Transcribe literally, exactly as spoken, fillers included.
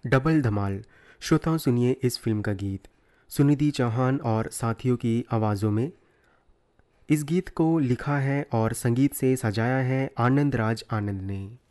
Double धमाल। श्रोताओं सुनिए इस फिल्म का गीत सुनिधि चौहान और साथियों की आवाज़ों में। इस गीत को लिखा है और संगीत से सजाया है आनंद राज आनंद ने।